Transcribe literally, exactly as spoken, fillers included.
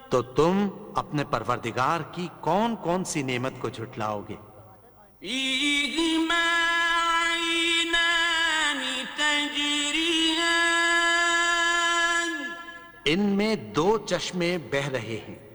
तो तुम अपने परवरदिगार की कौन कौन सी नेमत को झुटलाओगे? فيهما عينان تجريان इनमें दो चश्मे बह रहे हैं।